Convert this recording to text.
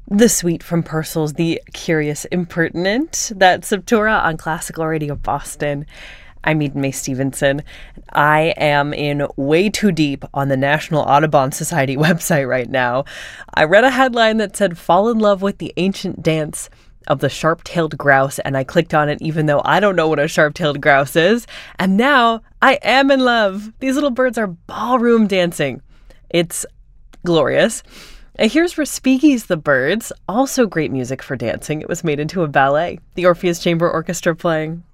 The Suite from Purcell's The Curious Impertinent. That's Septura on Classical Radio Boston. I'm Eden May Stevenson. I am in way too deep on the National Audubon Society website right now. I read a headline that said, "Fall in love with the ancient dance of the sharp-tailed grouse," and I clicked on it even though I don't know what a sharp-tailed grouse is. And now I am in love. These little birds are ballroom dancing. It's glorious. And here's Respighi's The Birds, also great music for dancing. It was made into a ballet. The Orpheus Chamber Orchestra playing.